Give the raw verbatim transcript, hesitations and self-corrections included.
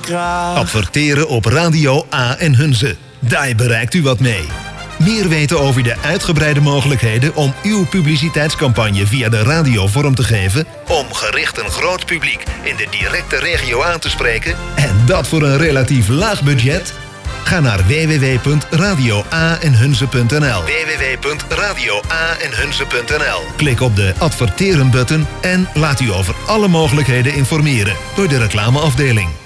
graag. Adverteren op Radio A en Hunze. Daar bereikt u wat mee. Meer weten over de uitgebreide mogelijkheden om uw publiciteitscampagne via de radio vorm te geven, om gericht een groot publiek in de directe regio aan te spreken, en dat voor een relatief laag budget? Ga naar w w w punt radio a en hunze punt n l. w w w punt radio a en hunze punt n l. Klik op de adverteren button en laat u over alle mogelijkheden informeren door de reclameafdeling.